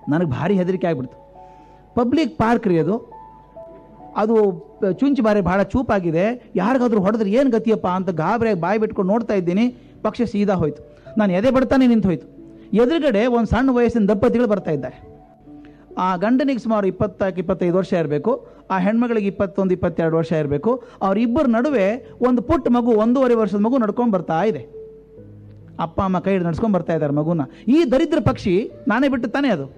ನನಗೆ ಭಾರಿ ಹೆದರಿಕೆ ಆಗಿಬಿಡ್ತು. ಪಬ್ಲಿಕ್ ಪಾರ್ಕ್ ರೀ ಅದು ಚುಂಚು ಬಾರಿ ಭಾಳ ಚೂಪಾಗಿದೆ, ಯಾರಿಗಾದ್ರೂ ಹೊಡೆದ್ರೆ ಏನು ಗತಿಯಪ್ಪ ಅಂತ ಗಾಬರಿಯಾಗಿ ಬಾಯಿ ಬಿಟ್ಕೊಂಡು ನೋಡ್ತಾ ಇದ್ದೀನಿ. ಪಕ್ಷಿ ಸೀದಾ ಹೋಯ್ತು, ನಾನು ಎದೆ ಬಡ್ತಾನೆ ನಿಂತು ಹೋಯ್ತು. ಎದುರುಗಡೆ ಒಂದು ಸಣ್ಣ ವಯಸ್ಸಿನ ದಂಪತಿಗಳು ಬರ್ತಾ ಇದ್ದಾರೆ. ಆ ಗಂಡನಿಗೆ ಸುಮಾರು 20-25 ವರ್ಷ ಇರಬೇಕು, ಆ ಹೆಣ್ಮಗಳಿಗೆ 21-22 ವರ್ಷ ಇರಬೇಕು. ಅವರಿಬ್ಬರ ನಡುವೆ ಒಂದು ಪುಟ್ಟ ಮಗು, 1.5 ವರ್ಷದ ಮಗು ನಡ್ಕೊಂಡು ಬರ್ತಾ ಇದೆ. ಅಪ್ಪ ಅಮ್ಮ ಕೈ ಹಿಡಿದು ನಡ್ಸ್ಕೊಂಡು ಬರ್ತಾ ಇದ್ದಾರೆ ಮಗುನ. ಈ ದರಿದ್ರ ಪಕ್ಷಿ ನಾನೇ ಬಿಟ್ಟು ತಾನೇ ಅದು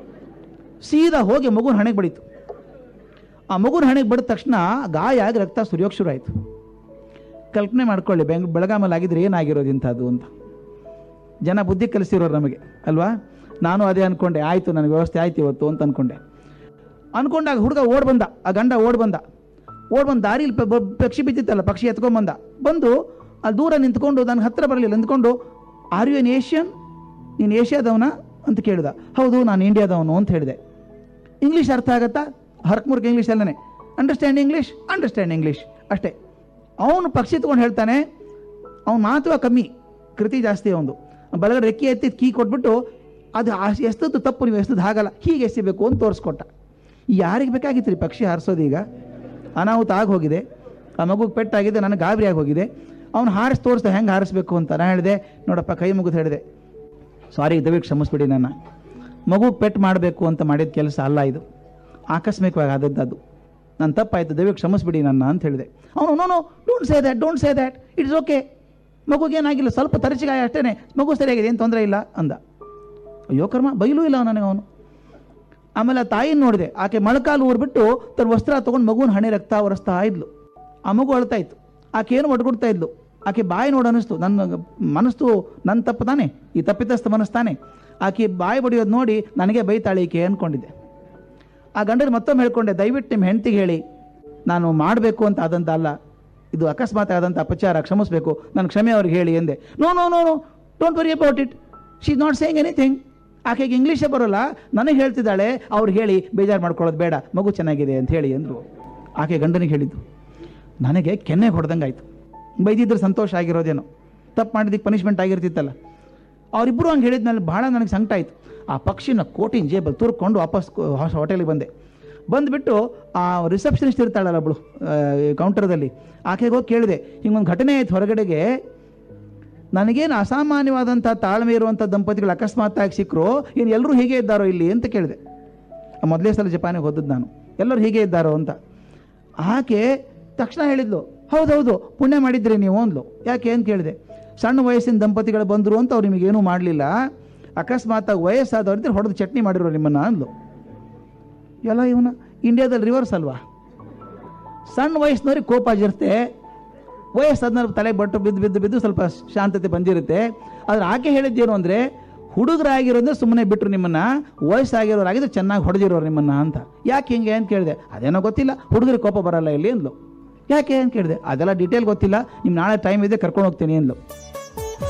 ಸೀದಾ ಹೋಗಿ ಮಗುನ ಹಣೆಗೆ ಬಡಿತು. ಆ ಮಗುನ ಹಣೆಗೆ ಬಡಿದ ತಕ್ಷಣ ಗಾಯ ಆಗಿ ರಕ್ತ ಸುರಿಯೋಕೆ ಶುರು ಆಯಿತು. ಕಲ್ಪನೆ ಮಾಡ್ಕೊಳ್ಳಿ, ಬೆಳಗಾಮಲ್ಲಿ ಆಗಿದ್ರೆ ಏನಾಗಿರೋದು ಇಂಥದ್ದು ಅಂತ. ಜನ ಬುದ್ಧಿ ಕಲಿಸಿರೋರು ನಮಗೆ ಅಲ್ವಾ. ನಾನು ಅದೇ ಅಂದ್ಕೊಂಡೆ, ಆಯಿತು ನನಗೆ ವ್ಯವಸ್ಥೆ ಆಯ್ತು ಇವತ್ತು ಅಂತ ಅಂದ್ಕೊಂಡಾಗ ಹುಡುಗ ಓಡ್ ಬಂದ, ಆ ಗಂಡ ಓಡ್ ಬಂದ ದಾರಿಲಿ ಪಕ್ಷಿ ಬಿದ್ದಿತ್ತಲ್ಲ, ಪಕ್ಷಿ ಎತ್ಕೊಂಡ್ಬಂದ. ಬಂದು ಅಲ್ಲಿ ದೂರ ನಿಂತ್ಕೊಂಡು ನನ್ನ ಹತ್ತಿರ ಬರಲಿಲ್ಲ, ನಿಂತ್ಕೊಂಡು ಆರ್ ಯು ಎನ್ ಏಷ್ಯನ್, ನೀನು ಏಷ್ಯಾದವನ ಅಂತ ಕೇಳಿದ. ಹೌದು ನಾನು ಇಂಡಿಯಾದವನು ಅಂತ ಹೇಳಿದೆ. ಇಂಗ್ಲೀಷ್ ಅರ್ಥ ಆಗತ್ತಾ? ಹರ್ಕ್ಮುರ್ಕ್ ಇಂಗ್ಲೀಷ್ ಅಲ್ಲೇ, ಅಂಡರ್ಸ್ಟ್ಯಾಂಡ್ ಇಂಗ್ಲೀಷ್ ಅಷ್ಟೇ. ಅವನು ಪಕ್ಷಿ ತಗೊಂಡು ಹೇಳ್ತಾನೆ, ಅವನು ಮಾತು ಕಮ್ಮಿ, ಕೃತಿ ಜಾಸ್ತಿ. ಅವನು ಬಲಗಡೆ ರೆಕ್ಕಿ ಎತ್ತಿ ಕೀ ಕೊಟ್ಬಿಟ್ಟು ಅದು ಎಸ್ತದ್ದು ತಪ್ಪು, ನೀವು ಎಸ್ತದ್ದು ಹಾಗಲ್ಲ, ಹೀಗೆ ಎಸಿಬೇಕು ಅಂತ ತೋರಿಸ್ಕೊಟ್ಟ. ಯಾರಿಗೆ ಬೇಕಾಗಿತ್ತು ರೀ ಪಕ್ಷಿ ಹಾರಿಸೋದು? ಈಗ ಅನಾಹುತ ಆಗೋಗಿದೆ, ಆ ಮಗುಗೆ ಪೆಟ್ಟಾಗಿದೆ, ನನಗೆ ಗಾಬರಿ ಆಗಿ ಹೋಗಿದೆ. ಅವ್ನು ಹಾರಿಸಿ ತೋರಿಸ್ದ ಹೆಂಗೆ ಹಾರಿಸ್ಬೇಕು ಅಂತ. ನಾನು ಹೇಳಿದೆ, ನೋಡಪ್ಪ ಕೈ ಮುಗಿದು ಹೇಳಿದೆ, ಸಾರಿ ದಯವಿಟ್ಟು ಕ್ಷಮಿಸ್ಬಿಡಿ, ನನ್ನ ಮಗುಗೆ ಪೆಟ್ ಮಾಡಬೇಕು ಅಂತ ಮಾಡಿದ ಕೆಲಸ ಅಲ್ಲ ಇದು, ಆಕಸ್ಮಿಕವಾಗಿ ಆದದ್ದು, ನನ್ನ ತಪ್ಪಾಯಿತು, ದಯವಿಟ್ಟು ಕ್ಷಮಿಸ್ಬಿಡಿ ನನ್ನ ಅಂತ ಹೇಳಿದೆ. ಅವನು no don't say that it's okay, ಮಗುಗೇನಾಗಿಲ್ಲ, ಸ್ವಲ್ಪ ತರಚಿಗಾಯ ಅಷ್ಟೇ, ಮಗು ಸರಿಯಾಗಿದೆ, ಏನು ತೊಂದರೆ ಇಲ್ಲ ಅಂದ. ಅಯ್ಯೋ ಕರ್ಮ, ಬೈಲೂ ಇಲ್ಲ ನನಗೆ ಅವನು. ಆಮೇಲೆ ಆ ತಾಯಿನ ನೋಡಿದೆ, ಆಕೆ ಮೊಳಕಾಲು ಊರ್ಬಿಟ್ಟು ತನ್ನ ವಸ್ತ್ರ ತೊಗೊಂಡು ಮಗುನ ಹಣೆ ರಕ್ತ ಒರೆಸ್ತಾ ಇದ್ಲು. ಆ ಮಗು ಅಳ್ತಾ ಇತ್ತು, ಆಕೆ ಏನು ಒಡ್ಕೊಡ್ತಾ ಇದ್ಲು. ಆಕೆ ಬಾಯಿ ನೋಡಿ ಅನ್ನಿಸ್ತು, ನನ್ನ ತಪ್ಪು ತಾನೆ, ಈ ತಪ್ಪಿತಸ್ಥ ಮನಸ್ತಾನೆ. ಆಕೆ ಬಾಯಿ ಬಡಿಯೋದು ನೋಡಿ ನನಗೆ ಬೈತಾಳೆ ಈಕೆ ಅಂದ್ಕೊಂಡಿದ್ದೆ. ಆ ಗಂಡನ ಮತ್ತೊಮ್ಮೆ ಹೇಳ್ಕೊಂಡೆ, ದಯವಿಟ್ಟು ನಿಮ್ಮ ಹೆಂಡತಿಗೆ ಹೇಳಿ, ನಾನು ಮಾಡಬೇಕು ಅಂತ ಆದಂಥ ಅಲ್ಲ, ಇದು ಅಕಸ್ಮಾತ್ ಆದಂಥ ಅಪಚಾರ, ಕ್ಷಮಿಸಬೇಕು, ನಾನು ಕ್ಷಮೆ ಅವ್ರಿಗೆ ಹೇಳಿ ಎಂದೆ. No don't worry about it, she is not saying anything. ಆಕೆಗೆ ಇಂಗ್ಲೀಷೇ ಬರೋಲ್ಲ, ನನಗೆ ಹೇಳ್ತಿದ್ದಾಳೆ, ಅವ್ರಿಗೆ ಹೇಳಿ ಬೇಜಾರು ಮಾಡ್ಕೊಳ್ಳೋದು ಬೇಡ, ಮಗು ಚೆನ್ನಾಗಿದೆ ಅಂತ ಹೇಳಿ ಅಂದರು. ಆಕೆ ಗಂಡನಿಗೆ ಹೇಳಿದ್ದು. ನನಗೆ ಕೆನ್ನೆಗೆ ಹೊಡೆದಂಗೆ ಆಯಿತು. ಬೈದಿದ್ರೆ ಸಂತೋಷ ಆಗಿರೋದೇನೋ, ತಪ್ಪು ಮಾಡಿದ್ದಕ್ಕೆ ಪನಿಷ್ಮೆಂಟ್ ಆಗಿರ್ತಿತ್ತಲ್ಲ. ಅವರಿಬ್ಬರು ಹಂಗೆ ಹೇಳಿದ್ಮೇಲೆ ಭಾಳ ನನಗೆ ಸಂಕಟ ಆಯಿತು. ಆ ಪಕ್ಷಿನ ಕೋಟಿನ ಜೇಬಲ್ಲಿ ತುರ್ಕೊಂಡು ವಾಪಸ್ ಹೋಟೆಲಿಗೆ ಬಂದುಬಿಟ್ಟು ಆ ರಿಸೆಪ್ಷನಿಸ್ಟ್ ಇರ್ತಾಳಲ್ಲ ಒಬ್ಬಳು ಕೌಂಟರ್ದಲ್ಲಿ, ಆಕೆಗೆ ಹೋಗಿ ಕೇಳಿದೆ, ಹಿಂಗೊಂದು ಘಟನೆ ಆಯ್ತು ಹೊರಗಡೆಗೆ, ನನಗೇನು ಅಸಾಮಾನ್ಯವಾದಂಥ ತಾಳ್ಮೆ ಇರುವಂಥ ದಂಪತಿಗಳು ಅಕಸ್ಮಾತ್ತಾಗಿ ಸಿಕ್ಕರು, ಏನು ಎಲ್ಲರೂ ಹೀಗೆ ಇದ್ದಾರೋ ಇಲ್ಲಿ ಅಂತ ಕೇಳಿದೆ. ಮೊದಲೇ ಸಲ ಜಪಾನಿಗೆ ಹೋದದ್ದು ನಾನು, ಎಲ್ಲರೂ ಹೀಗೆ ಇದ್ದಾರೋ ಅಂತ. ಆಕೆ ತಕ್ಷಣ ಹೇಳಿದ್ಲು, ಹೌದೌದು ಪುಣ್ಯ ಮಾಡಿದ್ರಿ ನೀವು ಅಂದ್ಲು. ಯಾಕೆ ಅಂತ ಕೇಳಿದೆ. ಸಣ್ಣ ವಯಸ್ಸಿನ ದಂಪತಿಗಳು ಬಂದರು ಅಂತ ಅವ್ರು ನಿಮಗೇನೂ ಮಾಡಲಿಲ್ಲ, ಅಕಸ್ಮಾತಾಗಿ ವಯಸ್ಸಾದವ್ರಿದ್ರೆ ಹೊಡೆದು ಚಟ್ನಿ ಮಾಡಿರೋ ನಿಮ್ಮನ್ನು ಅಂದ್ಲು. ಎಲ್ಲ ಇವನ ಇಂಡಿಯಾದಲ್ಲಿ ರಿವರ್ಸ್ ಅಲ್ವಾ, ಸಣ್ಣ ವಯಸ್ಸಿನವ್ರಿಗೆ ಕೋಪ ಆಗಿರುತ್ತೆ, ವಯಸ್ಸಾದ್ಮೇಲೆ ತಲೆಗೆ ಬಟ್ಟು ಬಿದ್ದು ಸ್ವಲ್ಪ ಶಾಂತತೆ ಬಂದಿರುತ್ತೆ. ಆದರೆ ಆಕೆ ಹೇಳಿದ್ದೇನು ಅಂದರೆ, ಹುಡುಗರಾಗಿರೋದ್ರೆ ಸುಮ್ಮನೆ ಬಿಟ್ಟರು ನಿಮ್ಮನ್ನು, ವಯಸ್ಸಾಗಿರೋರಾಗಿದ್ರೆ ಚೆನ್ನಾಗಿ ಹೊಡೆದಿರೋರು ನಿಮ್ಮನ್ನು ಅಂತ. ಯಾಕೆ ಹಿಂಗೆ ಅಂತ ಕೇಳಿದೆ. ಅದೇನೋ ಗೊತ್ತಿಲ್ಲ, ಹುಡುಗರಿಗೆ ಕೋಪ ಬರಲ್ಲ ಇಲ್ಲಿ ಅಂದ್ಲು. ಯಾಕೆ ಅಂತ ಕೇಳಿದೆ. ಅದೆಲ್ಲ ಡೀಟೇಲ್ ಗೊತ್ತಿಲ್ಲ, ನಿಮ್ಮ ನಾಳೆ ಟೈಮ್ ಇದೆ ಕರ್ಕೊಂಡು ಹೋಗ್ತೀನಿ ಅಂದ್ಲು.